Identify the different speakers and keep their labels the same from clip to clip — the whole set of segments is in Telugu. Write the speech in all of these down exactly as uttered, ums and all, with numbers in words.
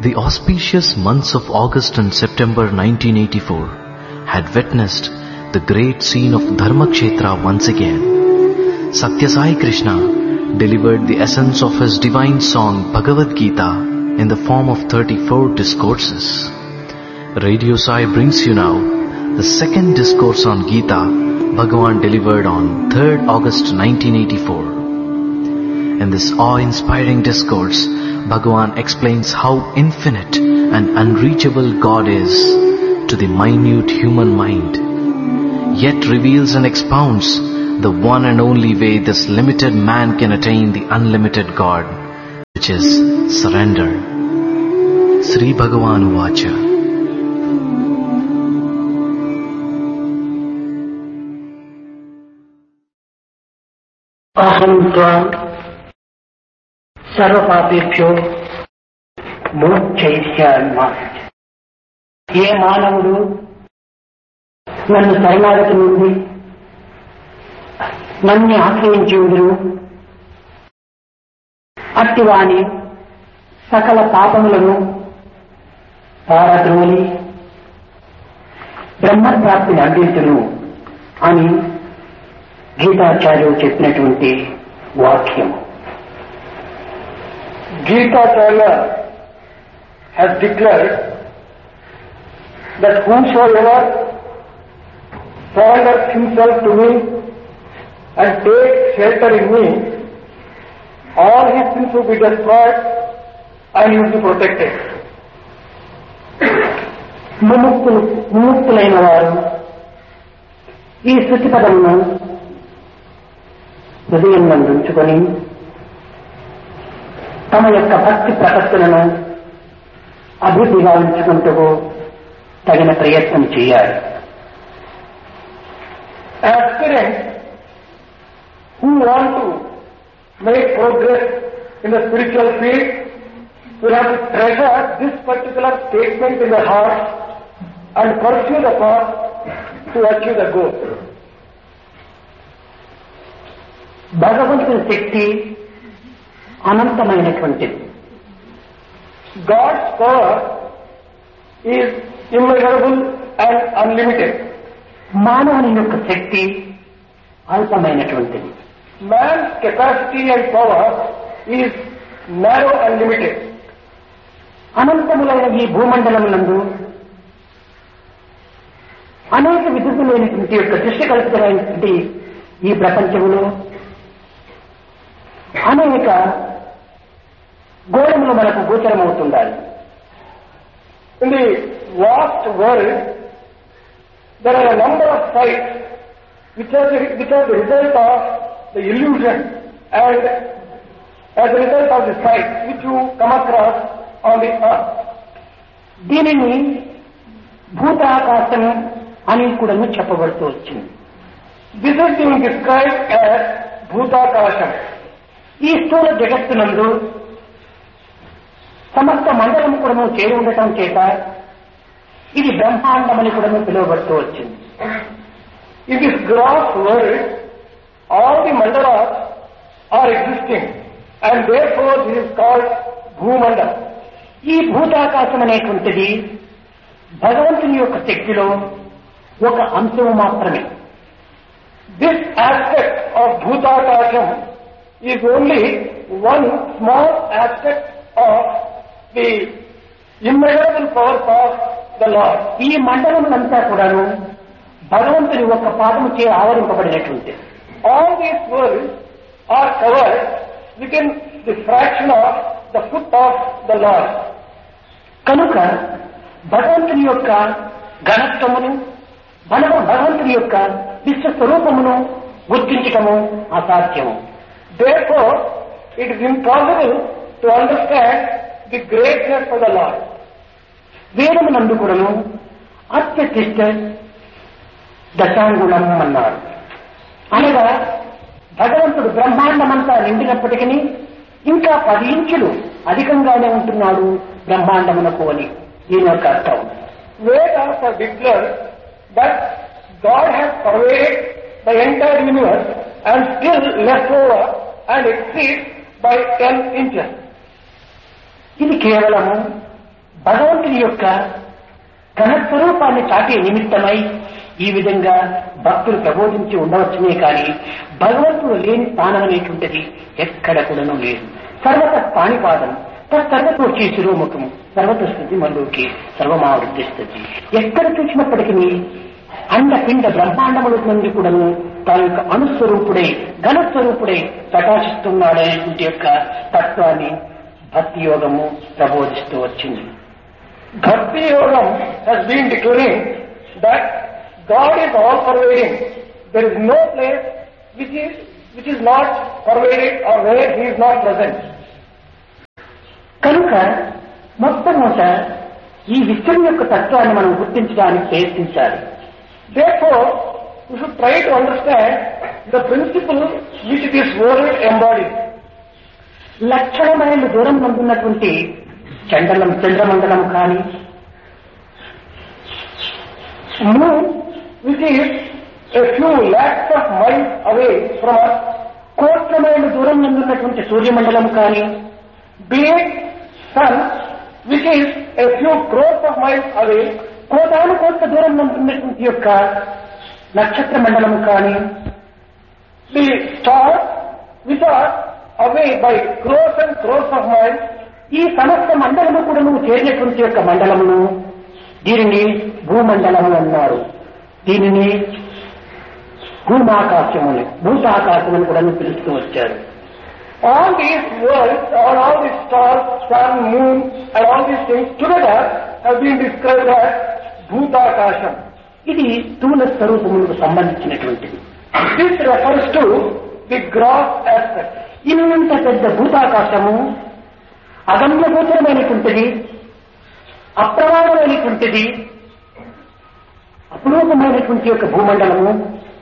Speaker 1: The auspicious months of August and September nineteen eighty-four had witnessed the great scene of Dharmakshetra once again. Satya Sai Krishna delivered the essence of his divine song Bhagavad Gita in the form of thirty-four discourses. Radio Sai brings you now the second discourse on Gita Bhagavan delivered on third August nineteen eighty-four. In this awe-inspiring discourse, Bhagavan explains how infinite and unreachable God is to the minute human mind, yet reveals and expounds the one and only way this limited man can attain the unlimited God, which is surrender. Sri Bhagavan Uvacha.
Speaker 2: Aham tvam సర్వపాపేభ్యో మోక్షయిష్యామి. ఏ మానవుడు నన్ను శరణాగతి నుండి నన్ను ఆశ్రయించుదురు అట్టివాని సకల పాపములను పారద్రోలి బ్రహ్మప్రాప్తిని అందించును అని గీతాచార్యుడు చెప్పినటువంటి వాక్యం.
Speaker 3: Gitacharya has declared that whosoever surrenders himself to me and takes shelter in me, all his sins will be destroyed and he will be protected.
Speaker 2: ముముక్తులు ముముక్తులైన వారు ఈ శృతి పదమును హృదయం నందు ఉంచుకొని తమ యొక్క భక్తి ప్రపత్తులను అభివృద్ధి గావించుకుంటూ తగిన ప్రయత్నం చేయాలి.
Speaker 3: Aspirants who want to make progress in the spiritual field will have to treasure this particular statement in their heart and pursue the path to achieve the goal.
Speaker 2: భగవంతుని శక్తి అనంతమైనటువంటిది.
Speaker 3: God's power is immeasurable and unlimited.
Speaker 2: మానవుని యొక్క శక్తి అల్పమైనటువంటిది.
Speaker 3: Man's capacity and power is narrow and limited.
Speaker 2: అనంతములైన ఈ భూమండలమునందు అనేక విధులైనటువంటి యొక్క దృష్టి కల్పితమైనటువంటి ఈ ప్రపంచములో అనేక గోళములు మనకు గోచరమవుతుండాలి.
Speaker 3: In the vast world, there are a number of sights which are the, which are the result of the illusion and as a result of the sights which you come across on the earth.
Speaker 2: దీనిని భూతాకాశం అని కూడా చెప్పబడుతూ వచ్చింది.
Speaker 3: This is being described as Bhutakasham.
Speaker 2: ఈ స్థూల జగత్తునందు సమస్త మండలం కూడా చేరి ఉండటం చేత ఇది బ్రహ్మాండమని కూడా పిలువబడుతూ వచ్చింది.
Speaker 3: In this gross world, all the mandalas are existing and therefore this is called Bhumandala.
Speaker 2: ఈ భూతాకాశం అనేటువంటిది భగవంతుని యొక్క శక్తిలో ఒక అంశము మాత్రమే.
Speaker 3: This aspect of Bhutakasham is only one small aspect of the immeasurable powers of the Lord.
Speaker 2: ఈ మండలములంతా కూడాను భగవంతుని ఒక పాదము చే ఆవరింపబడినటువంటి.
Speaker 3: All these worlds are covered within the fraction of the foot of the Lord.
Speaker 2: కనుక భగవంతుని యొక్క ఘనత్వమును మన భగవంతుని యొక్క విశ్వస్వరూపమును గుర్తించటము అసాధ్యము.
Speaker 3: Therefore, it is impossible to understand the greatness of the Lord.
Speaker 2: వేదమునందు కూడాను అత్యతిష్ట దశాంగుణం అన్నారు. అనగా భగవంతుడు బ్రహ్మాండమంతా నిండినప్పటికీ ఇంకా పది ఇంచులు అధికంగానే ఉంటున్నాడు బ్రహ్మాండమునకు అని దీని యొక్క అర్థం.
Speaker 3: Vedas have declared that God has pervaded the entire universe and still left over and exceeds by ten inches.
Speaker 2: ఇది కేవలము భగవంతుని యొక్క ఘనస్వరూపాన్ని చాటే నిమిత్తమై ఈ విధంగా భక్తులు ప్రబోధించి ఉండవచ్చునే కానీ భగవంతుడు లేని స్థానం అనేటువంటిది ఎక్కడ కూడాను లేదు. సర్వత పాణిపాదం తత్సర్వతోచి శిరోముఖం సర్వత స్థితి మల్లోకి సర్వమావృద్ధిస్తుంది. ఎక్కడ చూసినప్పటికీ అండ పిండ బ్రహ్మాండముల నుండి కూడాను తన యొక్క అణుస్వరూపుడై ఘనస్వరూపుడై ప్రకాశిస్తున్నాడనేటువంటి యొక్క తత్వాన్ని భక్తి యోగము ప్రబోధిస్తూ వచ్చింది.
Speaker 3: Bhakti Yogam has been declaring that God is all pervading. There is no place which is which is not pervaded or where He is not present.
Speaker 2: కనుక మొట్టమొదట ఈ విశ్వం యొక్క తత్వాన్ని మనం గుర్తించడానికి ప్రయత్నించాలి.
Speaker 3: Therefore, we should try to understand the principle which this world embodies.
Speaker 2: లక్షల మైళ్ళ దూరం నందున్నటువంటి చండలం చంద్రమండలం కానీ
Speaker 3: moon which is a few lakhs of miles away from us,
Speaker 2: కోట్ల మైళ్ళ దూరం నందున్నటువంటి సూర్యమండలం కానీ
Speaker 3: be it sun which is a few crores of miles away,
Speaker 2: కోటాను కోట్ల దూరం నందున్నటువంటి యొక్క నక్షత్ర మండలం కానీ
Speaker 3: the stars which are away by crores and crores of miles,
Speaker 2: ఈ సమస్త మండలము కూడా నువ్వు చేరినటువంటి యొక్క మండలమును దీనిని భూమండలము అన్నారు. దీనిని భూమాకాశముని భూతాకాశమని కూడా పిలుస్తూ వచ్చారు.
Speaker 3: all these worlds, all, all these stars, sun, moon and all these things together have been described as Bhutakasham.
Speaker 2: ఇది స్థూల స్వరూపములకు సంబంధించినటువంటిది.
Speaker 3: This refers to the gross aspect.
Speaker 2: ఇంత పెద్ద భూతాకాశము అగమ్యగోచరమైనటువంటిది, అప్రమాణమైనటువంటిది, అపురూపమైనటువంటి యొక్క భూమండలము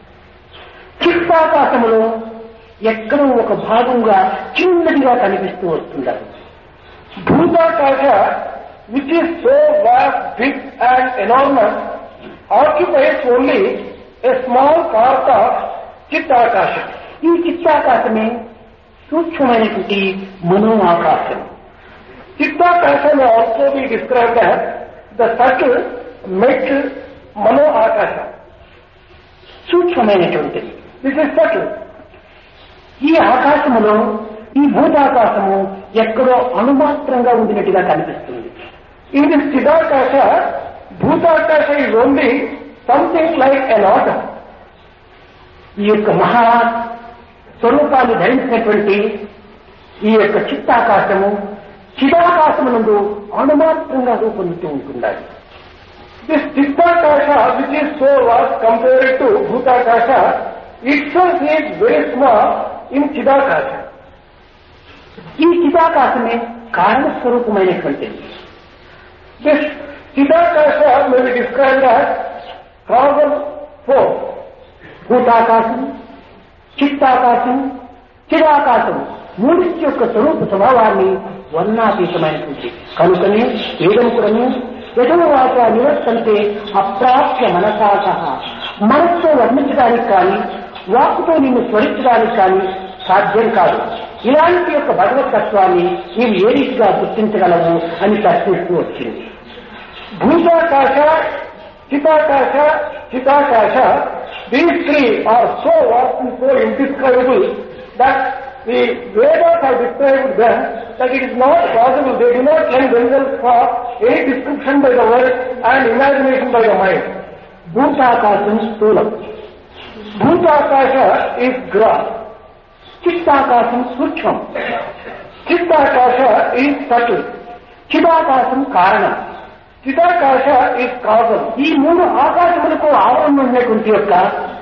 Speaker 2: చిత్తాకాశములో ఎక్కడో ఒక భాగంగా చిన్నదిగా కనిపిస్తూ వస్తున్నారు.
Speaker 3: Bhutakasha, which is so vast, big and enormous, occupies only a small part of Chittakasha.
Speaker 2: ఈ చిత్తాకాశమే సూక్ష్మమైనటువంటి మనో ఆకాశం.
Speaker 3: Chittakasha may also be described as the subtle, mid Mano Akasha.
Speaker 2: సూక్ష్మమైనటువంటిది.
Speaker 3: This is subtle.
Speaker 2: ఈ ఆకాశములో ఈ భూతాకాశము ఎక్కడో అణుమాత్రంగా ఉండినట్టుగా కనిపిస్తుంది.
Speaker 3: In this Chidakasha, Bhutakasha is only something like an atom.
Speaker 2: ఈ యొక్క మహా స్వరూపాన్ని ధరించినటువంటి ఈ యొక్క చిత్తాకాశము చిదాకాశమునందు అణుమాత్రంగా రూపొందుతూ ఉంటున్నాడు.
Speaker 3: This Chittakasha, which is so vast compared to Bhutakasha, itself is very small in Chidakasha.
Speaker 2: ఈ చిదాకాశమే కారణ స్వరూపమైనటువంటిది.
Speaker 3: This Chidakasha may be described as causal force.
Speaker 2: భూతాకాశం, చిత్తాకాశం, చిదాకాశం మూడింటి యొక్క స్వరూప స్వభావాన్ని వర్ణాతీతమైనటువంటి కనుకనే వేదముకుడను యథోవాచ నివర్తంతే అప్రాప్య మనసా సహా మనస్సుతో వర్ణించడానికి కానీ వాక్కుతో నిన్ను స్మరించడానికి కానీ సాధ్యం కాదు. ఇలాంటి యొక్క భగవతత్వాన్ని నీవు ఏ రీతిగా గుర్తించగలవు అని ప్రశ్నిస్తూ వచ్చింది.
Speaker 3: Bhutakasha, Chittakasha, Chittakasha, these three are so vast and so indescribable that the Vedas have described them that it is not possible. They do not lend themselves for any description by the word and imagination by the mind.
Speaker 2: భూతాకాశం స్థూలం,
Speaker 3: Bhutakasha is gross.
Speaker 2: చిత్తాకాశం సూక్ష్మం,
Speaker 3: Chittakasha is subtle.
Speaker 2: చిదాకాశం కారణం,
Speaker 3: Chittakasha is causal.
Speaker 2: ఈ మూడు ఆకాశములకు ఆవరణ ఉన్నటువంటి యొక్క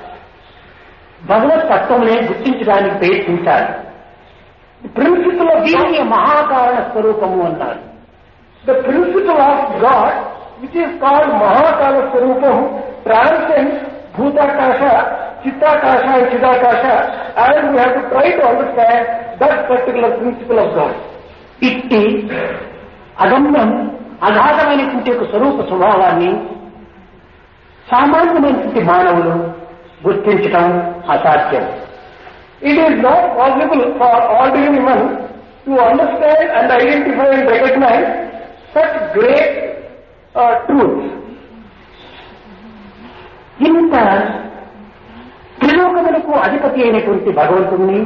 Speaker 2: భగవత్ తత్వమునే గుర్తించడానికి ప్రయత్నించాలి.
Speaker 3: The principle of
Speaker 2: దీనిని మహాకారణ స్వరూపము అన్నారు.
Speaker 3: The principle of God, which is called Mahakala Swarupam, transcends Bhutakasha, Chittakasha and Chidakasha, and we have to try to understand that particular principle of God.
Speaker 2: ఇట్టి అగమ్యం అగాధమైనటువంటి ఒక స్వరూప స్వభావాన్ని సామాన్యమైనటువంటి మానవులు గుర్తించటం అసాధ్యం.
Speaker 3: It is not possible for ordinary men to understand and identify and recognize such great uh, truths.
Speaker 2: ఇంత త్రిలోకములకు అధిపతి అయినటువంటి భగవంతుణ్ణి,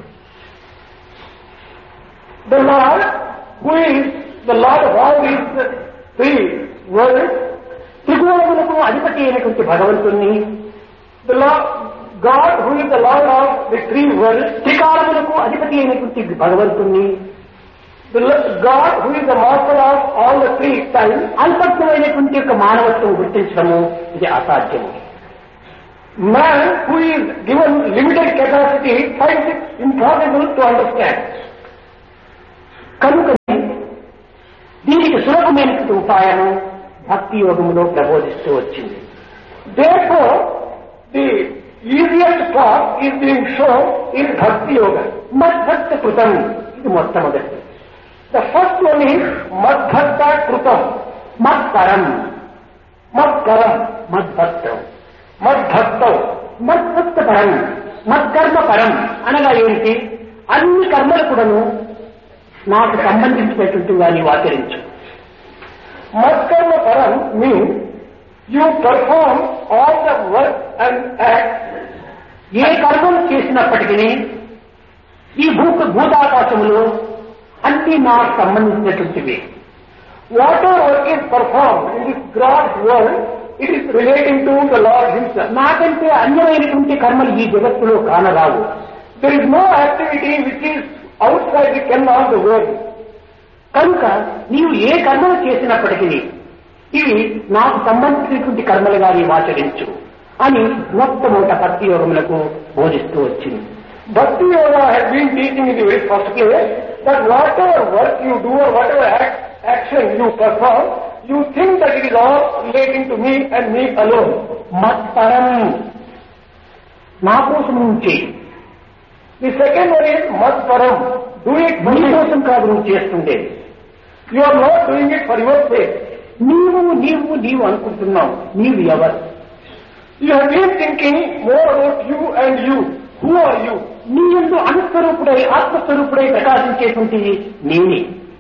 Speaker 3: the Lord who is the Lord of all these three worlds,
Speaker 2: త్రిగుణములకు అధిపతి అయినటువంటి భగవంతుణ్ణి,
Speaker 3: the Lord, God who is the Lord of the three worlds,
Speaker 2: త్రికాలములకు అధిపతి అయినటువంటి భగవంతుణ్ణి,
Speaker 3: the God who is the master of all the three times,
Speaker 2: అల్పత్వమైనటువంటి యొక్క మానవత్వం గుర్తించడము ఇది అసాధ్యము.
Speaker 3: man who is given limited capacity finds it impossible to understand.
Speaker 2: కనుక దీనికి సులభమైనటువంటి ఉపాయము భక్తి యోగములో ప్రబోధిస్తూ వచ్చింది.
Speaker 3: Therefore, the easiest path is being shown in Bhakti Yoga.
Speaker 2: మద్భక్త కృతం ఇది మొట్టమొదటి.
Speaker 3: The first one is Madbhakta Krutam,
Speaker 2: మత్పరం,
Speaker 3: Madkaram,
Speaker 2: మద్భక్తం,
Speaker 3: Madbhaktam.
Speaker 2: మద్భక్త పరం, మత్కర్మ పరం అనగా ఏంటి? అన్ని కర్మలు కూడాను నాకు సంబంధించినటువంటిగా నీవు ఆచరించు.
Speaker 3: Madkarma Param means you perform all the work and acts.
Speaker 2: ఏ కర్మలు చేసినప్పటికీ ఈ భూ భూతాకాశములు అన్ని నాకు సంబంధించినటువంటివి.
Speaker 3: Whatever work is performed in this gross world, it is relating to the Lord Himself.
Speaker 2: నాకంటే అన్యమైనటువంటి కర్మలు ఈ జగత్తులో కానరావు.
Speaker 3: There is no activity which is outside the ken of the world.
Speaker 2: కనుక నీవు ఏ కర్మలు చేసినప్పటికీ ఇవి నాకు సంబంధించినటువంటి కర్మలుగా నీవు ఆచరించు అని మొట్టమొదట భక్తి యోగములకు బోధిస్తూ వచ్చింది.
Speaker 3: Bhakti Yoga has been teaching in the very first place that whatever work you do or whatever act, action you perform, you think that it is all relating to me and me alone.
Speaker 2: మత్పరం, నా కోసం నుంచి.
Speaker 3: The second one is Madparam. Do it for
Speaker 2: నీ
Speaker 3: me.
Speaker 2: కోసం కాదు నువ్వు చేస్తుండేది.
Speaker 3: You are not doing it for your sake.
Speaker 2: నీవు నీవు నీవు అనుకుంటున్నావు. నీవు ఎవరు?
Speaker 3: You have been thinking more about you and you. Who are you?
Speaker 2: నీ యందు అనుస్వరూపుడై ఆత్మస్వరూపుడై ప్రకాశించేటువంటి నేనే.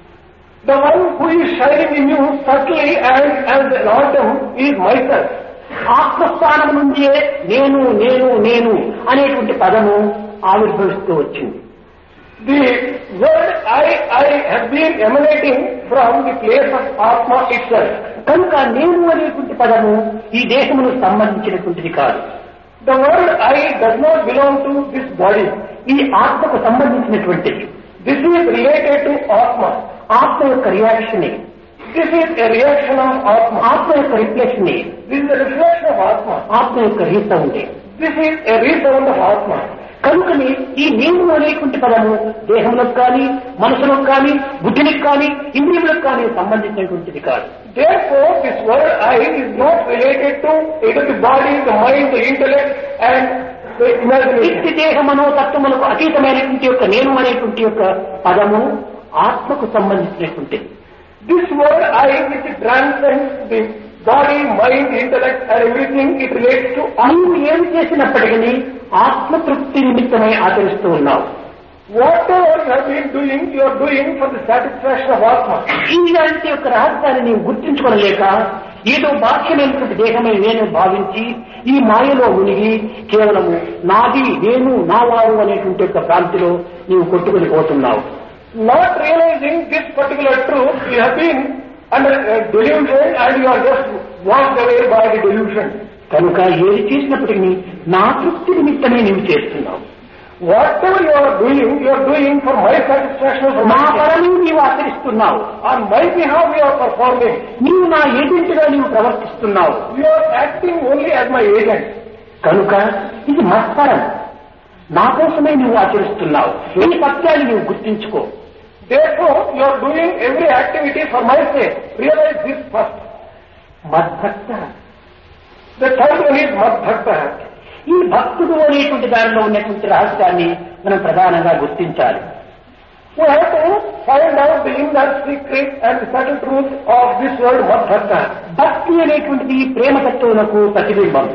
Speaker 3: The one who is shining in you subtly and as an autumn is myself.
Speaker 2: ఆత్మస్థానం నుంచే నేను నేను నేను అనేటువంటి పదము ఆవిర్భవిస్తూ వచ్చింది.
Speaker 3: The word I, I have been emanating from the place of Atma itself.
Speaker 2: కనుక నేను అనేటువంటి పదము ఈ దేశమును సంబంధించినటువంటిది కాదు.
Speaker 3: The word I does not belong to this body.
Speaker 2: ఇది ఆత్మకు సంబంధించినటువంటిది.
Speaker 3: This is related to Atma.
Speaker 2: ఆత్మ యొక్క reaction.
Speaker 3: This is a reaction of Atma.
Speaker 2: ఆత్మ యొక్క reflection.
Speaker 3: This is a reflection of Atma.
Speaker 2: ఆత్మ యొక్క resound.
Speaker 3: This is a resound of Atma.
Speaker 2: కనుకని ఈ నేను అనేటువంటి పదము దేహములకు కానీ మనసులకు కానీ బుద్ధికి కానీ ఇంద్రియములకు కానీ సంబంధించినటువంటిది కాదు.
Speaker 3: Therefore, this word I is not related to either the body, the mind, the intellect and the
Speaker 2: ఇట్టి
Speaker 3: imagination.
Speaker 2: దేహ మనోతత్వములకు అతీతమైనటువంటి యొక్క నేను అనేటువంటి యొక్క పదము ఆత్మకు సంబంధించినటువంటిది.
Speaker 3: This word I, which transcends the body, mind, intellect and everything, it relates to
Speaker 2: నీవు ఏమి చేసినప్పటికీ ఆత్మతృప్తి నిమిత్తమై ఆచరిస్తూ ఉన్నావు.
Speaker 3: whatever you have been doing, you are doing for the satisfaction of Atma.
Speaker 2: ఇలాంటి యొక్క రహస్యాన్ని నీవు గుర్తించుకోలేక ఏదో బాహ్యమైనటువంటి దేహమే నేను భావించి ఈ మాయలో మునిగి కేవలము నాది నేను నా వారు అనేటువంటి యొక్క భ్రాంతిలో నీవు కొట్టుకుని పోతున్నావు.
Speaker 3: Not realizing this particular truth, you have been under a delusion and you are just washed away by the delusion.
Speaker 2: కనుక ఏది చేసినప్పటికీ నా తృప్తి నిమిత్తమే నీవు చేస్తున్నావు.
Speaker 3: Whatever you are doing, you are doing for my satisfaction, for
Speaker 2: నా
Speaker 3: my
Speaker 2: పరని నీవు ఆచరిస్తున్నావు.
Speaker 3: on my behalf you are performing.
Speaker 2: నీవు నా ఏజెంట్గా నీవు ప్రవర్తిస్తున్నావు.
Speaker 3: You are acting only as my agent.
Speaker 2: కనుక ఇది మత్పరం. నా కోసమే నువ్వు ఆచరిస్తున్నావు. ఈ సత్యాన్ని నువ్వు గుర్తించుకో.
Speaker 3: Therefore, you are doing every activity for my sake. Realize this first.
Speaker 2: మద్భక్త.
Speaker 3: The third one is Madbhakta.
Speaker 2: ఈ భక్తుడు అనేటువంటి దానిలో ఉన్నటువంటి రహస్యాన్ని మనం ప్రధానంగా గుర్తించాలి.
Speaker 3: We have to find out the inner secret and the subtle truth of this word Madbhakta.
Speaker 2: భక్తి అనేటువంటిది ప్రేమతత్వమునకు ప్రతిబింబం.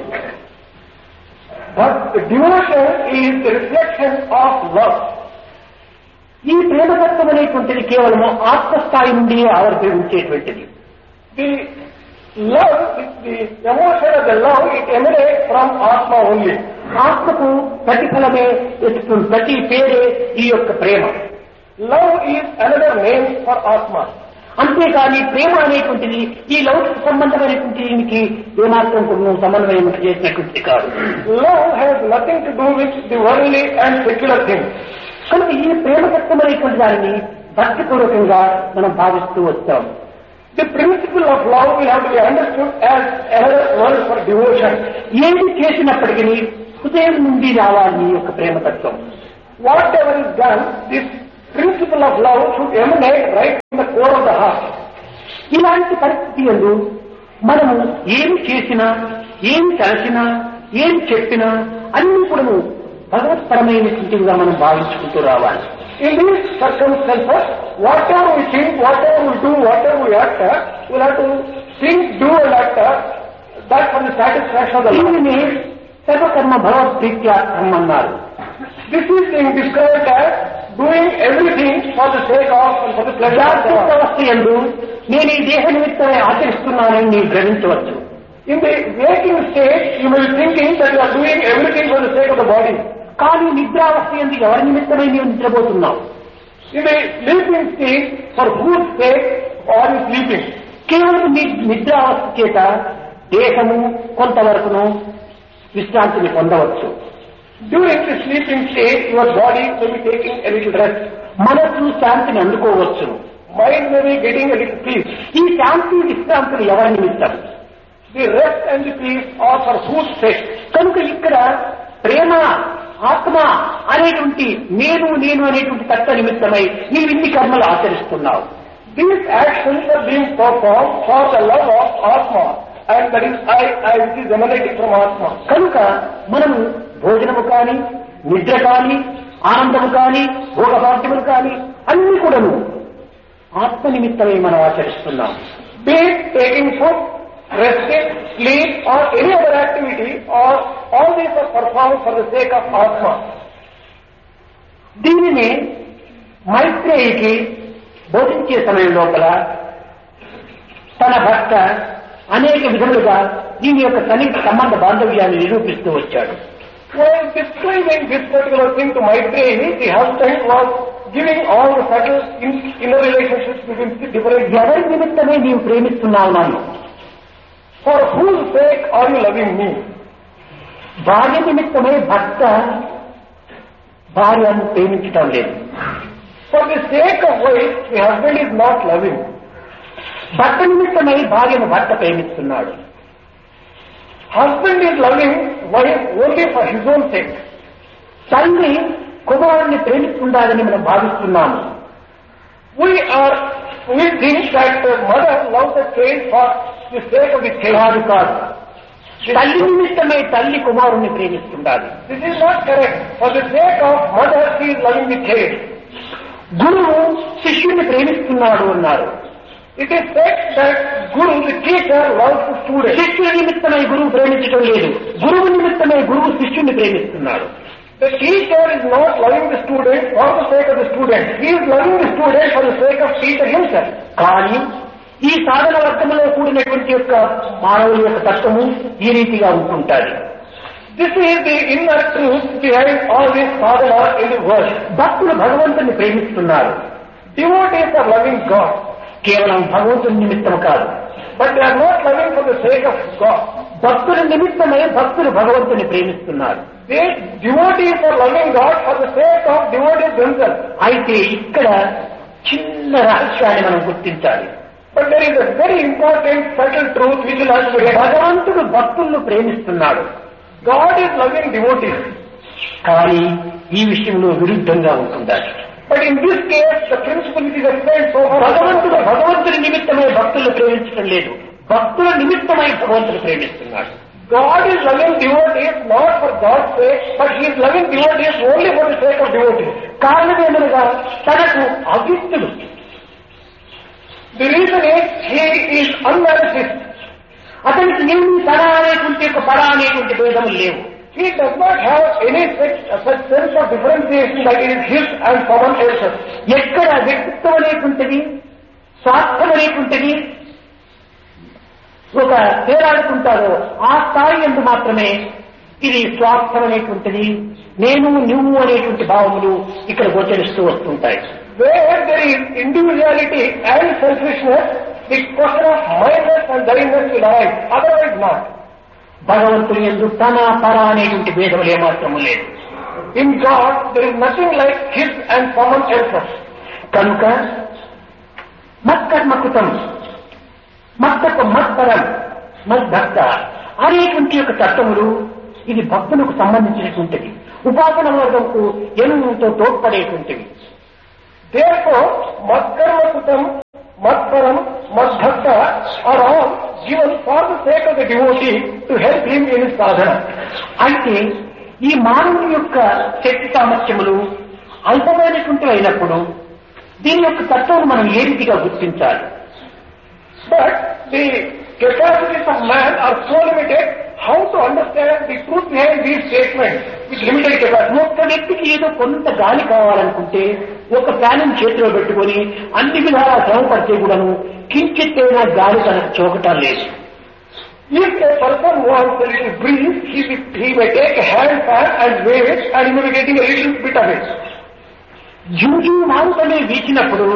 Speaker 3: But devotion is the reflection of love.
Speaker 2: ఈ ప్రేమతత్వం అనేటువంటిది కేవలము ఆత్మస్థాయి నుండి ఆవిర్భవించేటువంటిది.
Speaker 3: The love, the emotion of the love, it emanates from Atma only.
Speaker 2: ఆత్మకు ప్రతిఫలమే ప్రతి పేరే ఈ యొక్క ప్రేమ.
Speaker 3: Love is another name for Atma.
Speaker 2: అంతేకాని ప్రేమ అనేటువంటిది ఈ లౌకిక సంబంధమైనటువంటి దీనికి ఏమాత్రం కొన్ని సమన్వయం చేసినటువంటి కాదు.
Speaker 3: Love has nothing to do with the worldly and secular things.
Speaker 2: కనుక ఈ ప్రేమతత్వం అనేటువంటి దానిని భక్తిపూర్వకంగా మనం భావిస్తూ వచ్చాం.
Speaker 3: The principle of love will have to be understood as another word for devotion.
Speaker 2: ఏది చేసినప్పటికీ హృదయం నుండి రావాలి ఈ యొక్క ప్రేమతత్వం.
Speaker 3: Whatever is done, this principle of love should emanate right from the core of the heart.
Speaker 2: ఇలాంటి పరిస్థితి యందు మనము ఏమి చేసినా, ఏమి తలచినా, ఏమి చెప్పినా అన్ని కూడా భగవత్పరమైనటువంటివిగా మనం భావించుకుంటూ రావాలి.
Speaker 3: In these circumstances, whatever we think, whatever we do, whatever we utter, we'll have to think, do and utter that for the satisfaction of the Lord.
Speaker 2: దీనిని సర్వకర్మ భగవద్ప్రీత్యార్థం అన్నారు.
Speaker 3: This is being described as doing everything for the sake of and for the pleasure of the Lord.
Speaker 2: అవస్థ యందు నేను ఈ దేహ నిమిత్తమే ఆచరిస్తున్నానని మీరు గ్రహించవచ్చు.
Speaker 3: In the waking state, you will be thinking that you are doing everything for the sake of the body.
Speaker 2: కానీ నిద్రావస్థ యందు ఎవరి నిమిత్తమై నీవు నిద్రపోతున్నావు?
Speaker 3: In the sleeping state, for whose sake are you sleeping?
Speaker 2: కేవలం నీ నిద్రావస్థ చేత దేహము కొంతవరకును విశ్రాంతిని పొందవచ్చు.
Speaker 3: During the sleeping state, your body may be taking a little rest.
Speaker 2: మనసు శాంతిని అందుకోవచ్చు.
Speaker 3: Mind may be getting a little peace.
Speaker 2: ఈ శాంతి విశ్రాంతులు ఎవరి నిమిత్తం?
Speaker 3: The rest and the peace are for whose sake?
Speaker 2: కనుక ఇక్కడ ప్రేమ, ఆత్మ అనేటువంటి నేను నేను అనేటువంటి తత్వ నిమిత్తమై నీవు ఇన్ని కర్మలు ఆచరిస్తున్నావు.
Speaker 3: These actions are being performed for the love of Atma, and that is I, I which is emanating from Atma.
Speaker 2: కనుక మనము భోజనము కానీ, నిద్ర కానీ, ఆనందము కానీ, భోగభాగ్యములు కానీ అన్ని కూడాను ఆత్మ నిమిత్తమై మనం ఆచరిస్తున్నాం.
Speaker 3: Be it taking food, resting, sleep or any other activity, or all these are performed for the sake of Atma.
Speaker 2: దీనిని మైత్రేయికి బోధించే సమయం లోపల తన భర్త అనేక విధములుగా దీని యొక్క సన్నిహిత సంబంధ బాంధవ్యాన్ని నిరూపిస్తూ వచ్చాడు.
Speaker 3: While describing this particular thing to Maitreyi, the husband was giving all the subtle inner relationships between the different.
Speaker 2: ఎవరి నిమిత్తమే నీవు ప్రేమిస్తున్నావు నన్ను?
Speaker 3: For whose sake are you loving me?
Speaker 2: భార్య నిమిత్తమే భర్త భార్యను ప్రేమించటం లేదు.
Speaker 3: For the sake of wife, the husband is not loving.
Speaker 2: భర్త నిమిత్తమై భార్యను భర్త ప్రేమిస్తున్నాడు.
Speaker 3: Husband is loving wife only for his own sake.
Speaker 2: తండ్రి కుమారుని ప్రేమిస్తుండాలని మనం భావిస్తున్నాము.
Speaker 3: We are, we think that the mother loves the child for the sake of the child.
Speaker 2: కాదు కాదు, తల్లి నిమిత్తమై తల్లి కుమారుణ్ణి ప్రేమిస్తుండాలి.
Speaker 3: This is not correct. For the sake of mother, she is loving the child.
Speaker 2: గురువు శిష్యుని ప్రేమిస్తున్నాడు అన్నారు.
Speaker 3: It is said that Guru, the teacher, loves the student.
Speaker 2: శిష్యుని నిమిత్తమై గురువు ప్రేమించడం లేదు, గురువు నిమిత్తమై గురువు శిష్యుని ప్రేమిస్తున్నాడు.
Speaker 3: The teacher is not loving the student for the sake of the student. He is loving the student for the sake of teacher himself.
Speaker 2: కానీ ఈ సాధన వర్గంలో కూడినటువంటి యొక్క మానవుల యొక్క తత్వము ఈ రీతిగా ఉంటుంటారు.
Speaker 3: This is the inner truth behind all this sadhana in the world.
Speaker 2: భక్తులు భగవంతుని ప్రేమిస్తున్నారు.
Speaker 3: Devotees are loving God.
Speaker 2: కేవలం భగవంతుని నిమిత్తం కాదు,
Speaker 3: but they are not loving for the sake of God.
Speaker 2: భక్తుల నిమిత్తమే భక్తులు భగవంతుని ప్రేమిస్తున్నారు.
Speaker 3: They, devotees are loving God for the sake of devotees themselves.
Speaker 2: అయితే ఇక్కడ చిన్న రహస్యాన్ని మనం గుర్తించాలి.
Speaker 3: But there is a very important subtle truth which will have to be realized.
Speaker 2: భగవంతుడు భక్తులను ప్రేమిస్తున్నాడు.
Speaker 3: God is loving devotees.
Speaker 2: కానీ ఈ విషయంలో విరుద్ధంగా ఉంటుండాలి.
Speaker 3: But in this case, the principle which is explained so far,
Speaker 2: భగవంతుడు భగవంతుని నిమిత్తమై భక్తులు ప్రేమించడం లేదు, భక్తుల నిమిత్తమై భగవంతుడు ప్రేమిస్తున్నాడు.
Speaker 3: God is loving devotees not for God's sake, but He is loving devotees only for the sake of devotees.
Speaker 2: కారణమేమనగా తనకు అవ్యక్తుడు.
Speaker 3: The reason is He is unmanifest.
Speaker 2: అతనికి ఏమి తన అనేటువంటి ఒక పర అనేటువంటి భేదములు లేవు.
Speaker 3: He does not have any such, such sense of differentiation that it is his and someone else's.
Speaker 2: ఎక్కడ వ్యక్తిత్వం అనేటువంటిది, స్వార్థం అనేటువంటిది ఒక తేలాడుకుంటారో ఆ స్థాయి ఎందు మాత్రమే ఇది స్వార్థం అనేటువంటిది, నేను నువ్వు అనేటువంటి భావములు ఇక్కడ గోచరిస్తూ వస్తుంటాయి.
Speaker 3: Where there is individuality and selfishness, the question of mindness and thereiness will arise. Otherwise not.
Speaker 2: భగవంతుని యందు తన పర అనేటువంటి భేదములు ఏమాత్రము లేదు.
Speaker 3: In God, there is nothing like his and someone else's.
Speaker 2: కనుక మత్కర్మకృతం, మత్తకు మత్పరం, మద్భక్త అనేటువంటి యొక్క తత్వములు ఇది భక్తులకు సంబంధించినటువంటిది, ఉపాసన వర్గంకు ఎంతో తోడ్పడేటువంటివి.
Speaker 3: Therefore, Madkarma Kutam, Madparam, Madbhakta are all given for the sake of the devotee to help him in his sadhana.
Speaker 2: అయితే ఈ మానవుని యొక్క శక్తి సామర్థ్యములు అల్పమైనటువంటివి అయినప్పుడు దీని యొక్క తత్వం మనం ఏ రీతిగా గుర్తించాలి?
Speaker 3: But the capacities of man are so limited. How to understand the truth behind these statements with limited capacity?
Speaker 2: ఒక్క వ్యక్తికి ఏదో కొంత గాలి కావాలనుకుంటే ఒక ఫ్యాన్ చేతిలో పెట్టుకొని అన్ని విధాలా శ్రమ పడితే కూడాను కించిత్తైనా గాలి తనకు చోకటం లేదు.
Speaker 3: If a person wants a little breeze, he, he may take a hand fan and wave it and he may be getting a little bit of it.
Speaker 2: జూజు మారుతమే వీచినప్పుడు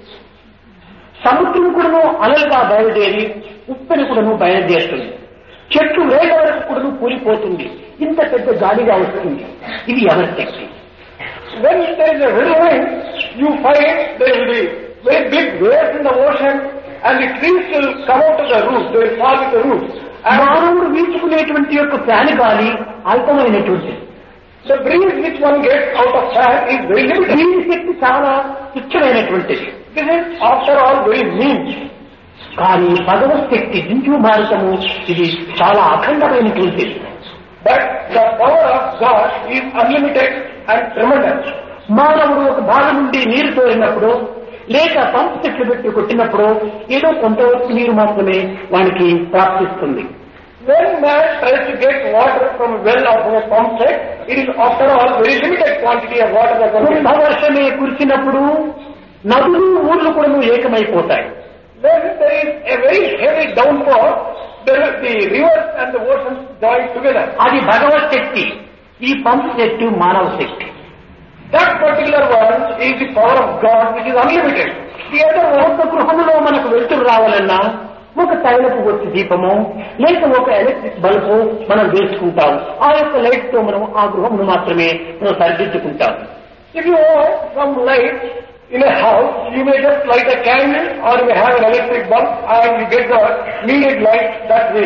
Speaker 2: సముద్రం కూడాను అలలుగా బయలుదేరి ఉప్పెను కూడాను బయలుదేరుతుంది. చెట్టు వేల వరకు కూడాను కూలిపోతుంది. ఇంత పెద్ద గాలిగా వస్తుంది. ఇది ఎవరి శక్తి?
Speaker 3: When there is a very wind, you find there will be very big waves in the ocean and the trees will come out of the roots, they will fall with the roots.
Speaker 2: మానవుడు వీచుకునేటువంటి యొక్క ఫ్యాన్ గాలి అల్పమైనటువంటిది.
Speaker 3: The breeze which one gets out of fan is very limited.
Speaker 2: దీని శక్తి చాలా తుచ్చమైనటువంటిది.
Speaker 3: This is after all very mean.
Speaker 2: కానీ భగవత్ శక్తి దించు భారతము ఇది చాలా అఖండమైనటువంటిది.
Speaker 3: But the power of God is unlimited and tremendous.
Speaker 2: మానవుడు ఒక భాగం నుండి నీరు తోలినప్పుడు లేక పంపు చెట్లు పెట్టి కొట్టినప్పుడు ఏదో కొంతవరకు నీరు మాత్రమే వానికి ప్రాప్తిస్తుంది.
Speaker 3: When man tries to get water from a well or from a pump set, it is after all very limited quantity of water that comes in.
Speaker 2: వర్షమే కురిసినప్పుడు నదులు ఊర్లు కూడా ఏకమైపోతాయి.
Speaker 3: When there is a very heavy downpour, there is the rivers and the oceans join together.
Speaker 2: అది భగవత్ శక్తి. ఈ పంపు శక్తి మానవ శక్తి.
Speaker 3: That particular one is the power of God which is unlimited.
Speaker 2: ఈ ఒక గృహంలో మనకు వెలుతురు రావాలన్నా ఒక తైలపు వచ్చి దీపము లేక ఒక ఎలక్ట్రిక్ బల్బు మనం వేసుకుంటాం. ఆ యొక్క లైట్ తో మనం ఆ గృహమును మాత్రమే మనం సరిదిద్దుకుంటాం.
Speaker 3: If you want some light in a house, you may just light a candle or you may have an electric bulb and you get the needed light that way.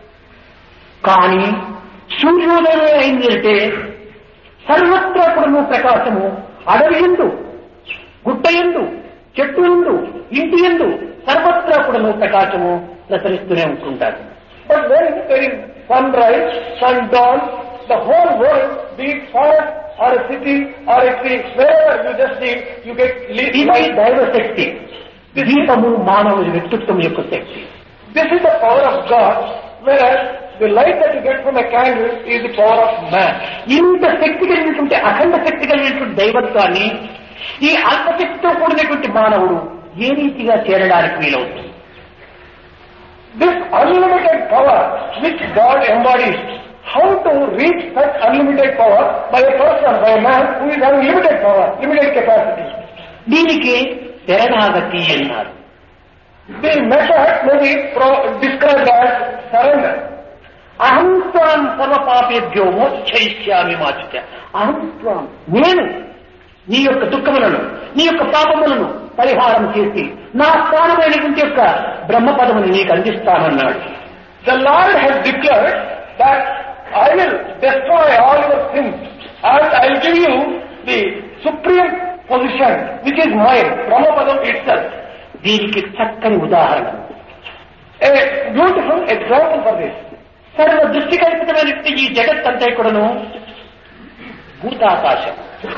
Speaker 2: కానీ సూర్యోదయం అయిందంటే సర్వత్రా కూడా ప్రకాశము అడవి ఎందు, గుట్ట ఎందు, చెట్టు ఎందు, ఇంటి ఎందు సర్వత్రా కూడా ప్రకాశము ప్రసరిస్తూనే ఉంటుంటారు.
Speaker 3: But when there is sunrise, sundown, the whole world, be it forest or a city or a tree, wherever you just see, you get
Speaker 2: ఇది
Speaker 3: light.
Speaker 2: దైవ శక్తి. దీపము మానవుడి వ్యక్తిత్వం యొక్క శక్తి.
Speaker 3: This is the power of God, whereas the light that you get from a candle is the power of man.
Speaker 2: ఇంత శక్తి కలిగినటువంటి అఖండ శక్తి కలిగినటువంటి దైవత్వాన్ని ఈ అల్పశక్తితో కూడినటువంటి మానవుడు ఏ రీతిగా చేరడానికి వీలవుతుంది?
Speaker 3: This unlimited power which God embodies, how to reach such unlimited power by a person, by a man who is having limited power, limited capacity.
Speaker 2: దీనికి శరణాగతి అన్నారు.
Speaker 3: The method may be pro- described as surrender.
Speaker 2: అహం త్వాం సర్వపాపేభ్యో మోక్షయిష్యామి మాచుచ. అహం త్వాం, నేను నీ యొక్క దుఃఖములను నీ యొక్క పాపములను పరిహారం చేసి నా స్థానమైనటువంటి యొక్క బ్రహ్మపదముని నీకు అందిస్తానన్నాడు.
Speaker 3: The Lord has declared that I will destroy all your sins and I will give you the supreme position which is mine, Brahmapadam itself.
Speaker 2: దీనికి చక్కని ఉదాహరణ,
Speaker 3: A beautiful example for this.
Speaker 2: సర్వ దృష్టి కల్పితమైనటువంటి ఈ జగత్తంతా కూడాను భూతాకాశం.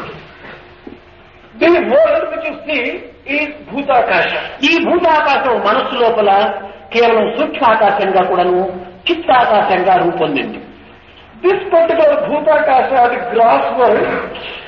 Speaker 3: The world which you see is Bhutakasha.
Speaker 2: ఈ భూతాకాశం మనస్సు లోపల కేవలం సూక్ష్మాకాశంగా కూడాను చిత్తాకాశంగా రూపొందింది.
Speaker 3: This particular Bhutakasha, the gross world,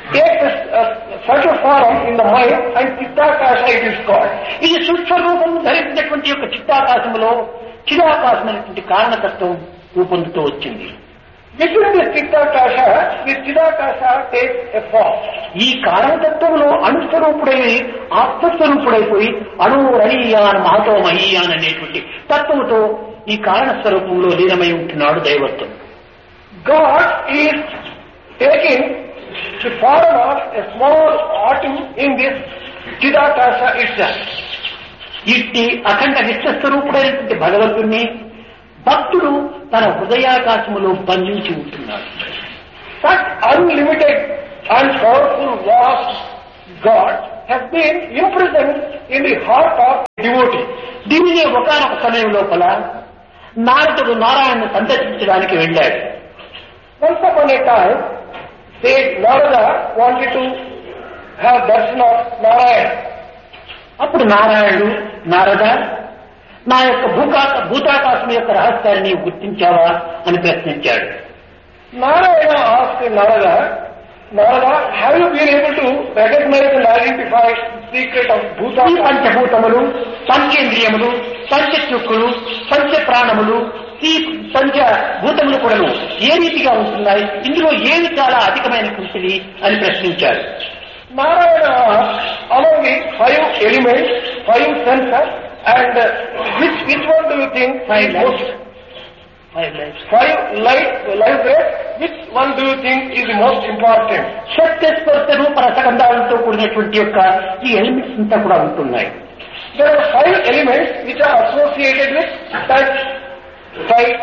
Speaker 3: takes a, a subtle form in the mind and Chitakasha it is called.
Speaker 2: ఇది సూక్ష్మ రూపం ధరించినటువంటి యొక్క చిత్తాకాశములో చిదాకాశమైనటువంటి కారణతత్వం రూపొందుతూ వచ్చింది.
Speaker 3: Within this Chitakasha, this Chitakasha takes a form.
Speaker 2: ఈ కారణతత్వంలో అణుస్వరూపుడై ఆత్మస్వరూపుడైపోయి అణురనీయాన్ మహతో మహీయాన్ అనేటువంటి తత్వముతో ఈ కారణ స్వరూపంలో లీనమై ఉంటున్నాడు దైవత్వం.
Speaker 3: God is taking the form of a small atom in this Chitakasha itself.
Speaker 2: ఇట్టి అఖండ నిత్యస్వరూపుడైనటువంటి భగవంతుణ్ణి భక్తుడు తన హృదయాకాశములో బంధించి ఉంటున్నాడు.
Speaker 3: Such unlimited and powerful vast God has been imprisoned in the heart of devotee.
Speaker 2: దీనినే ఒకనొక సమయం లోపల నారదుడు నారాయణను సందర్శించడానికి వెళ్ళాడు.
Speaker 3: Once upon a time, sage Narada wanted to have darshan of Narayana.
Speaker 2: అప్పుడు నారాయణుడు నారద నా యొక్క భూకాశ భూతాకాశం యొక్క రహస్యాన్ని నీవు గుర్తించావా అని ప్రశ్నించాడు.
Speaker 3: Narayana asked Narada, Narada, have you been able to recognize and identify the secret of
Speaker 2: ఈ
Speaker 3: Bhuta?
Speaker 2: పంచభూతములు, పంచేంద్రియములు, పంచచుక్కులు, పంచ ప్రాణములు, ఈ పంచ భూతములు కూడా ఏ రీతిగా ఉంటున్నాయి, ఇందులో ఏది చాలా అధికమైనటువంటిది అని ప్రశ్నించాడు.
Speaker 3: Narayana asked, among the five elements, five senses, and uh, which which one do you think
Speaker 2: Five
Speaker 3: is
Speaker 2: lights.
Speaker 3: most?
Speaker 2: Five lights.
Speaker 3: Five light life rays, which one do you think is the most important?
Speaker 2: శక్తిస్పర్శ రూప రసగంధాలతో కూడినటువంటి యొక్క ఈ ఎలిమెంట్స్ అంతా కూడా ఉంటున్నాయి.
Speaker 3: There are five elements which are associated with touch, sight,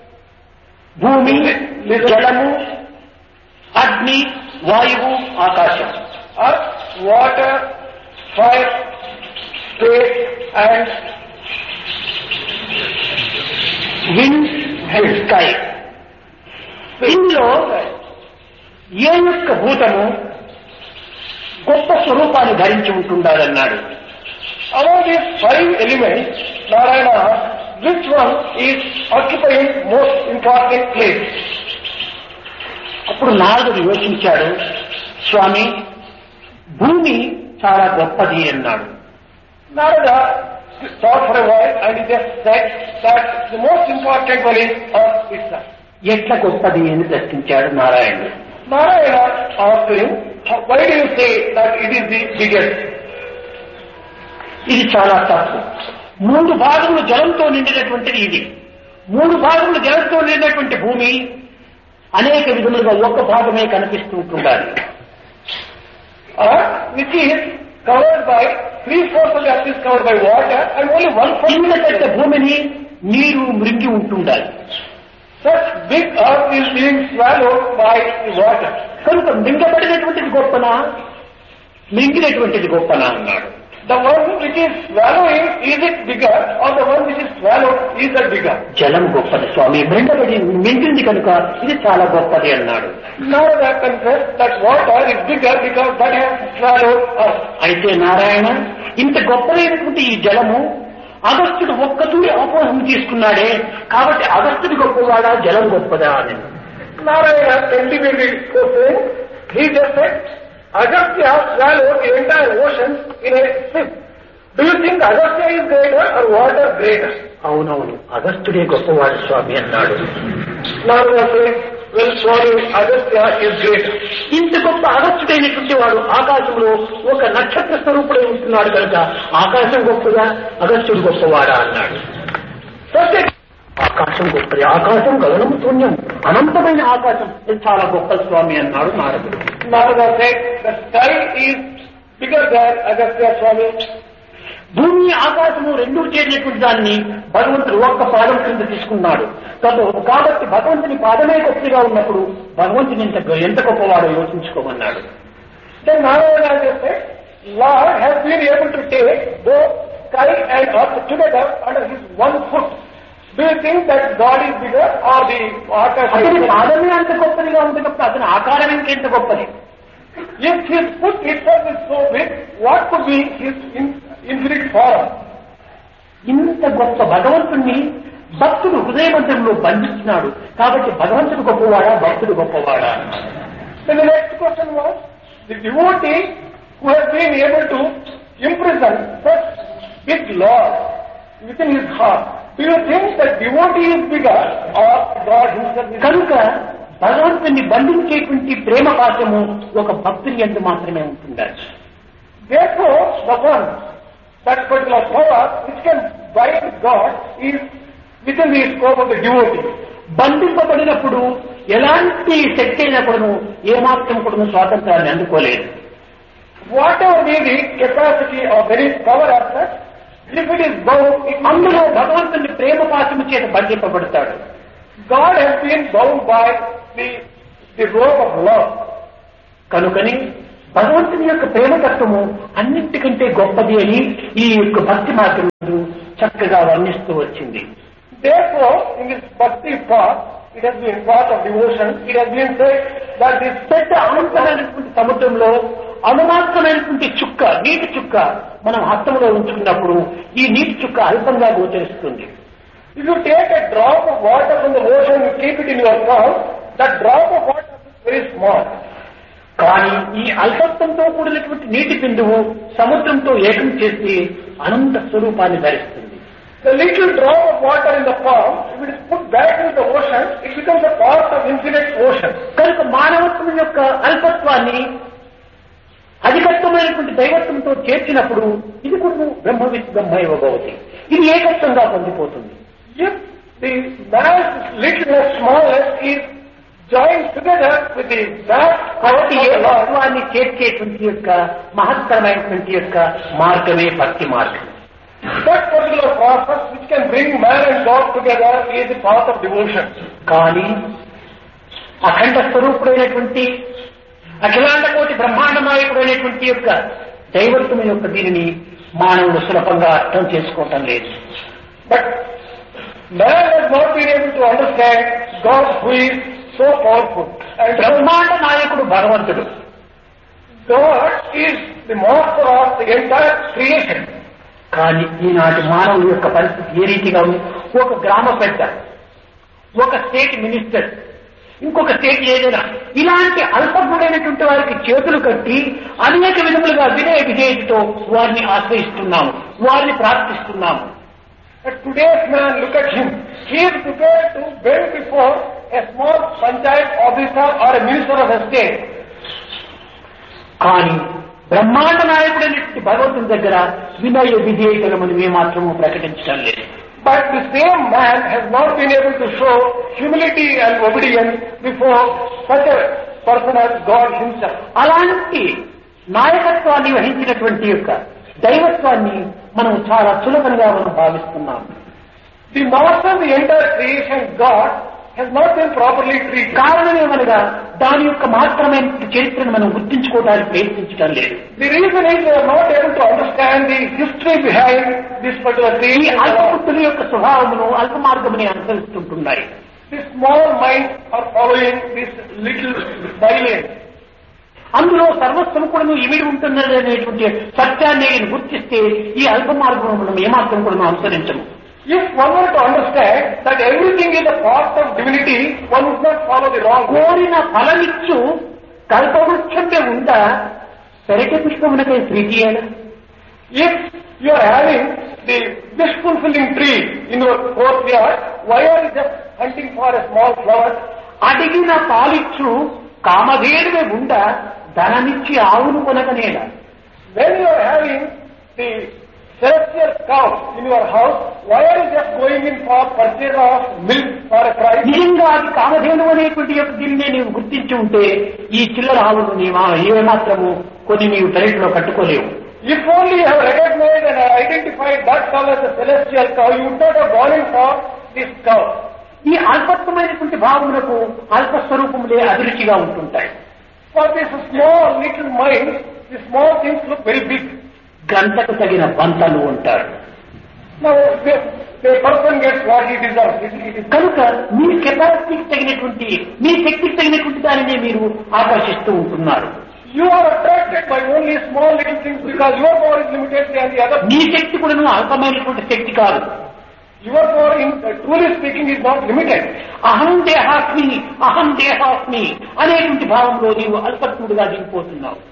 Speaker 2: భూమి, జలము, అగ్ని, వాయువు, ఆకాశం.
Speaker 3: earth, water, fire, space, and
Speaker 2: wind and sky. ఇందులో ఏ యొక్క భూతము గొప్ప స్వరూపాన్ని ధరించి ఉంటుండాలన్నాడు.
Speaker 3: among these five elements, Narayana asked, which one is occupying most important place?
Speaker 2: అప్పుడు నారదుడు యోచించాడు. స్వామి, భూమి చాలా గొప్పది అన్నాడు.
Speaker 3: Narada thought for a while and he just said that the most important one is earth itself.
Speaker 2: ఎట్లా గొప్పది అని ప్రశ్నించాడు నారాయణుడు.
Speaker 3: Narayana asked him, why do you say that it is the biggest?
Speaker 2: ఇది చాలా తప్పు. మూడు భాగములు జలంతో నిండినటువంటిది ఇది. మూడు భాగములు జలంతో నిండినటువంటి భూమి అనేక విధములుగా ఒక్క భాగమే కనిపిస్తూ ఉంటుండాలి.
Speaker 3: Earth, which is covered by three fourths of the earth is covered by water and only one fourth
Speaker 2: కింద
Speaker 3: is
Speaker 2: పెట్టే భూమిని నీరు మృంగి ఉంటుండాలి.
Speaker 3: such big earth is being swallowed by the water.
Speaker 2: కనుక మింగబడినటువంటిది గొప్పనా, మింగినటువంటిది గొప్పనా అన్నాడు.
Speaker 3: The one which is swallowing, is it bigger, or the one which is swallowed, is that bigger?
Speaker 2: జలం గొప్పది స్వామి, మింగబడి మింగింది కనుక ఇది చాలా గొప్పది అన్నాడు.
Speaker 3: Narada confessed that water is bigger because that has swallowed earth.
Speaker 2: అయితే నారాయణ, ఇంత గొప్పదైనటువంటి ఈ జలము అగస్త్యుడు ఒక్కతూరి అపోహం తీసుకున్నాడే, కాబట్టి అగస్త్యుడు గొప్పవాడా, జలం గొప్పదా అని.
Speaker 3: Narayana cultivated saying, he just said, Agastya swallowed the entire ocean in a sip. Do you think Agastya is greater or water greater?
Speaker 2: అవునవును, అగస్త్యుడే గొప్పవాడు స్వామి అన్నాడు.
Speaker 3: Narada said, well, sorry, Agastya is greater.
Speaker 2: ఇంత గొప్ప అగస్త్యుడైనటువంటి వాడు ఆకాశంలో ఒక నక్షత్ర స్వరూపుడై ఉంటున్నాడు కనుక ఆకాశం గొప్పదా, అగస్త్యుడు గొప్పవాడా అన్నాడు.
Speaker 3: First,
Speaker 2: ఆకాశం గొప్పది, ఆకాశం గగనం శూన్యం, అనంతమైన ఆకాశం, ఇది చాలా గొప్ప స్వామి అన్నాడు నారదుడు.
Speaker 3: Narada said, the sky is bigger than Agastya Swami.
Speaker 2: భూమి ఆకాశము రెండూ చేరినటువంటి దాన్ని భగవంతుడు ఒక్క పాదం కింద తీసుకున్నాడు. కాబట్టి భగవంతుని పాదమే గొప్పగా ఉన్నప్పుడు భగవంతుని ఎంత ఎంత గొప్పవాడో యోచించుకోమన్నాడు.
Speaker 3: Then Narayana just said, Lord has been able to take both sky and earth together under his one foot. Do you think that God is bigger or the Akasha?
Speaker 2: అతని పాదమే అంత గొప్పదిగా ఉంది కాబట్టి అతని ఆకారం ఇంకెంత గొప్పది.
Speaker 3: If his foot itself is so big, what could be his in- infinite form?
Speaker 2: ఇంత గొప్ప భగవంతుణ్ణి భక్తుడు హృదయ మందిరంలో బంధిస్తున్నాడు. కాబట్టి భగవంతుడు గొప్పవాడా, భక్తుడు గొప్పవాడా?
Speaker 3: Then the next question was, the devotee who has been able to imprison such big Lord within his heart, do you think that devotee is bigger or God himself is
Speaker 2: కనుక భగవంతుని బంధించేటువంటి ప్రేమ పాశము ఒక భక్తుని యందు మాత్రమే ఉంటుండాలి.
Speaker 3: Therefore, the one, that particular power which can bind God is within the scope of the devotee.
Speaker 2: బంధింపబడినప్పుడు ఎలాంటి శక్తి అయినా కూడాను ఏమాత్రం కూడా స్వాతంత్రాన్ని అందుకోలేదు.
Speaker 3: Whatever may be capacity of any power as such, if it is bound,
Speaker 2: అందులో భగవంతుని ప్రేమ పాశము చేత బంధింపబడతాడు.
Speaker 3: God has been bound by the, the rope of love.
Speaker 2: కనుకని భగవంతుని యొక్క ప్రేమతత్వము అన్నింటికంటే గొప్పది అని ఈ యొక్క భక్తి మార్గంలో చక్కగా వర్ణిస్తూ వచ్చింది.
Speaker 3: Therefore, in this bhakti path, it has been part of devotion, it has been said that this
Speaker 2: పెద్ద అనంతమైనటువంటి సముద్రంలో అనుమాత్రమైనటువంటి చుక్క, నీటి చుక్క మనం హస్తంలో ఉంచుకున్నప్పుడు ఈ నీటి చుక్క అల్పంగా గోచరిస్తుంది.
Speaker 3: if you take a drop of water from the ocean and keep it in your mouth, that drop of water is very small.
Speaker 2: కానీ ఈ అల్పత్వంతో కూడినటువంటి నీటి బిందువు సముద్రంతో ఏకం చేసి అనంత స్వరూపాన్ని ధరిస్తుంది.
Speaker 3: The little drop of water in the palm, if it is put back into the ocean, it becomes a part of infinite ocean.
Speaker 2: కనుక మానవత్వం యొక్క అల్పత్వాన్ని అధికత్వమైనటువంటి దైవత్వంతో చేర్చినప్పుడు ఇది కూడా బ్రహ్మవిత్ బ్రహ్మైవ భవతి, ఇది ఏకత్వంగా పొందిపోతుంది.
Speaker 3: If the man's littleness, smallness is joined together with the vast
Speaker 2: కాబట్టి
Speaker 3: power of the Lord,
Speaker 2: ఏకత్వాన్ని చేర్చేటువంటి యొక్క మహత్తరమైనటువంటి యొక్క మార్గమే భక్తి మార్గం.
Speaker 3: that particular process which can bring man and God together is the path of devotion.
Speaker 2: కానీ అఖండ స్వరూపుడైనటువంటి అఖిలాండ కోటి బ్రహ్మాండమాయకుడైనటువంటి యొక్క దైవత్వం యొక్క దీనిని మానవుడు సులభంగా అర్థం చేసుకోవటం లేదు.
Speaker 3: But man has not been able to understand God who is so powerful. And
Speaker 2: బ్రహ్మాండ నాయకుడు భగవంతుడు.
Speaker 3: God is the master of the entire creation.
Speaker 2: కానీ ఈనాటి మానవుల యొక్క పరిస్థితి ఏ రీతిగా ఉంది? ఒక గ్రామ పెద్ద, ఒక స్టేట్ మినిస్టర్, ఇంకొక స్టేట్ ఏదైనా ఇలాంటి అల్పజ్ఞుడైనటువంటి వారికి చేతులు కట్టి అనేక విధములుగా వినయ విధేయతతో వారిని ఆశ్రయిస్తున్నాము, వారిని ప్రార్థిస్తున్నాము.
Speaker 3: But today's man, look at him. He is prepared to bend before a small panchayat officer or a minister of a state.
Speaker 2: కానీ బ్రహ్మాండ నాయకుడైనటువంటి భగవంతుని దగ్గర వినయ విధేయతలు మనం ఏమాత్రము ప్రకటించడం లేదు.
Speaker 3: But the same man has not been able to show humility and obedience before such a person as God himself.
Speaker 2: అలాంటి నాయకత్వాన్ని వహించినటువంటి యొక్క దైవత్వాన్ని మనం చాలా సులభంగా మనం భావిస్తున్నాం.
Speaker 3: The master of the entire creation, God, has not been properly treated.
Speaker 2: కారణం ఏమనగా దాని యొక్క మాత్రమైన చరిత్రను మనం గుర్తించుకోవడానికి ప్రయత్నించడం లేదు.
Speaker 3: The reason is we are not able to understand the history behind this particular
Speaker 2: ఈ
Speaker 3: creation.
Speaker 2: అల్పబుద్ధుల యొక్క స్వభావమును అల్ప మార్గముని అనుసరిస్తుంటున్నాయి.
Speaker 3: The small minds are following this little silence.
Speaker 2: అందులో సర్వస్వం కూడా ఇమిడి ఉంటున్నది అనేటువంటి సత్యాన్ని గుర్తిస్తే ఈ అల్ప మార్గం మనం ఏమాత్రం కూడా అనుసరించము.
Speaker 3: If one were to understand that everything is a part of divinity, one would not follow the wrong way.
Speaker 2: కోరిన ఫలమిచ్చు కల్పవృక్షంపై ఉందా పెరటి పుష్పమునకై ప్రీతియేనా?
Speaker 3: If you are having the wish fulfilling tree in your courtyard, why are you just hunting for a small flower?
Speaker 2: అడిగిన పాలిచ్చు కామధేనువే ఉందా ధనమిచ్చి ఆవును కొనకనేలా?
Speaker 3: When you are having the celestial cow in your house, why are you just going in for purchase of milk for a price?
Speaker 2: నిజంగా అది కామధేను అనేటువంటి యొక్క దీన్ని నీవు గుర్తించి ఉంటే ఈ చిల్లర ఆవును నీవా ఏమాత్రము కొన్ని నీవు పెరట్లో కట్టుకోలేవు.
Speaker 3: If only you have recognized and identified that cow as a celestial cow, you would not have gone in for this cow.
Speaker 2: ఈ అల్పత్వమైనటువంటి భావములకు అల్పస్వరూపములే అభిరుచిగా ఉంటుంటాయి.
Speaker 3: For this small little mind, the small things look very big.
Speaker 2: గంటకు తగిన బంతలు ఉంటారు.
Speaker 3: Now, the, the person gets what he deserves. It, it is
Speaker 2: కనుక మీ కెపాసిటీకి తగినటువంటి మీ శక్తికి తగినటువంటి దానినే మీరు ఆకర్షిస్తూ ఉంటున్నారు.
Speaker 3: You are attracted by only small little things because your power is limited and the other.
Speaker 2: మీ శక్తి కూడా అల్పమైనటువంటి శక్తి కాదు.
Speaker 3: Your power, in uh, truly speaking, is not limited.
Speaker 2: అహం దేహాస్మి అహం దేహాస్మి అనేటువంటి భావంలో నీవు అల్పత్ముడిగా దిగిపోతున్నావు.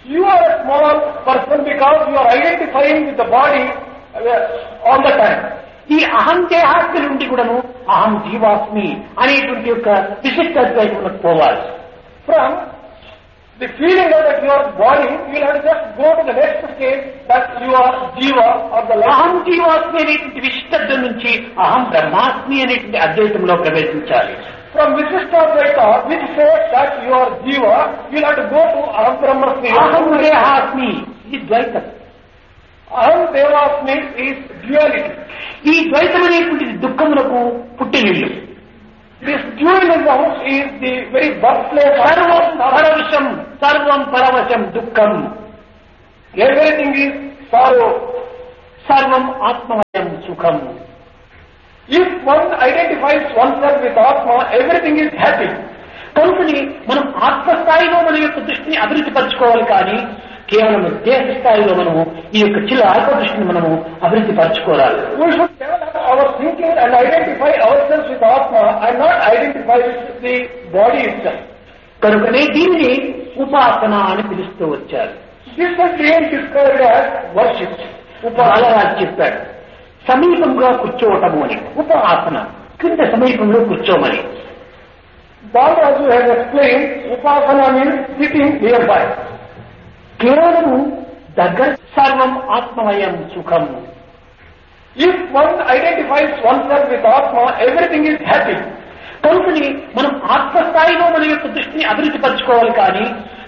Speaker 3: You are a small person because you are identifying with the body uh, all the time.
Speaker 2: ఈ అహం దేహాస్తి నుండి కూడాను అహం జీవాస్మి అనేటువంటి యొక్క విశిష్ట అద్వైతంలోకి పోవాలి.
Speaker 3: From the feeling that you are body, you will have to just go to the next stage that you are jiva or the life.
Speaker 2: అహం జీవాస్మి అనేటువంటి విశిష్టత్వం నుంచి అహం బ్రహ్మాస్మి అనేటువంటి అద్వైతంలో ప్రవేశించాలి.
Speaker 3: From Visishtadvaita, which says that you are jiva, you will have to go to Aham Brahmasmi.
Speaker 2: అహం దేహాస్మి ఇది ద్వైతం.
Speaker 3: Aham Devasmi is duality.
Speaker 2: ఈ ద్వైతం అనేటువంటిది దుఃఖములకు పుట్టినిల్లు.
Speaker 3: This dualism is the very birthplace of
Speaker 2: సర్వం పరవశం సర్వం పరవశం దుఃఖం.
Speaker 3: everything is sorrow.
Speaker 2: సర్వం ఆత్మమయం సుఖం.
Speaker 3: If one identifies oneself with Atma, everything is happy.
Speaker 2: కనుకని మనం ఆత్మస్థాయిలో మన యొక్క దృష్టిని అభివృద్ధి పరచుకోవాలి కానీ కేవలం దేశ స్థాయిలో మనము ఈ యొక్క చిన్న అల్ప దృష్టిని మనము అభివృద్ధి పరచుకోవాలి.
Speaker 3: We should develop our thinking and identify ourselves with Atma and not identify with the body itself.
Speaker 2: కనుకనే దీన్ని ఉపాసన అని పిలుస్తూ వచ్చారు.
Speaker 3: This is being described as worship.
Speaker 2: Balaraju చెప్పాడు సమీపంగా కూర్చోవటము అని. ఉపాసన కింద సమీపంలో కూర్చోమని.
Speaker 3: Balraju has explained Upasana means sitting nearby.
Speaker 2: కేవలము దగ్గర సర్వం ఆత్మమయం సుఖం.
Speaker 3: If one identifies oneself with Atma, everything is happy.
Speaker 2: కనుకని మనం ఆత్మస్థాయిలో మన యొక్క దృష్టిని అభివృద్ధి పరచుకోవాలి కానీ